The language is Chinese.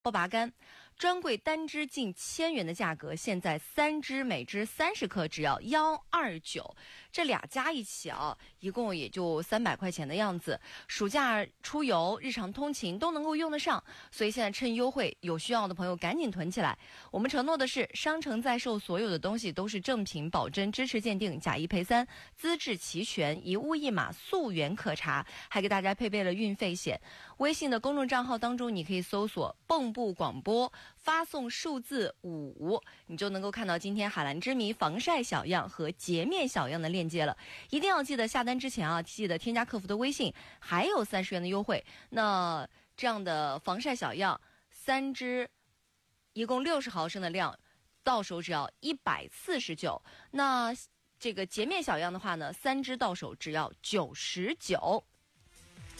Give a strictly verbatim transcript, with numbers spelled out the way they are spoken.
波拔苷，专柜单支近千元的价格，现在三支每支三十克只要幺二九，这俩加一起啊，一共也就三百块钱的样子。暑假出游、日常通勤都能够用得上，所以现在趁优惠，有需要的朋友赶紧囤起来。我们承诺的是，商城在售所有的东西都是正品保真，支持鉴定，假一赔三，资质齐全，一物一码，溯源可查，还给大家配备了运费险。微信的公众账号当中，你可以搜索蚌埠广播，发送数字五，你就能够看到今天海蓝之谜防晒小样和洁面小样的链接了。一定要记得下单之前啊，记得添加客服的微信，还有三十元的优惠。那这样的防晒小样三支，一共六十毫升的量，到手只要一百四十九。那这个洁面小样的话呢，三支到手只要九十九。